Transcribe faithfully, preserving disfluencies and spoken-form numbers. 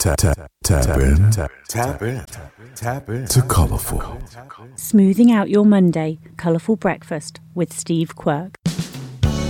Tap, tap, tap in. Tap in. Tap in. To Colourful. Smoothing out your Monday, Colourful Breakfast with Steve Quirk.